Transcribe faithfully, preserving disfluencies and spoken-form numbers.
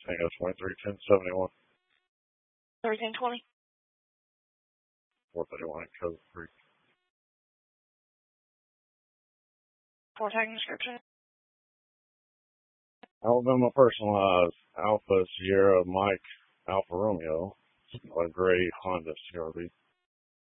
Tango twenty-three ten seventy-one. thirteen twenty. four thirty-one at Cove Creek. Four tag description. Alabama personalized Alpha Sierra Mike Alfa Romeo, a gray Honda C R V.